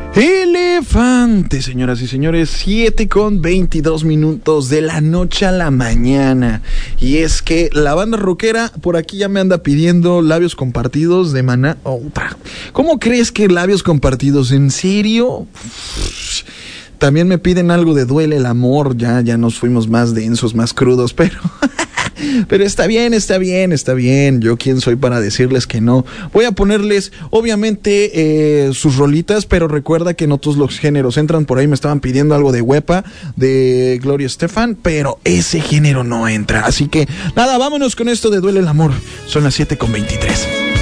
Elefante, señoras y señores, 7:22 de la noche a la mañana. Y es que la banda rockera por aquí ya me anda pidiendo Labios Compartidos de Maná. ¿Cómo crees que Labios Compartidos? ¿En serio? También me piden algo de Duele el Amor. Ya nos fuimos más densos, más crudos, pero está bien. Yo quién soy para decirles que no. Voy a ponerles, obviamente, sus rolitas, pero recuerda que no todos los géneros entran. Por ahí me estaban pidiendo algo de Huepa, de Gloria Estefan, pero ese género no entra. Así que, nada, vámonos con esto de Duele el Amor. Son las 7:23.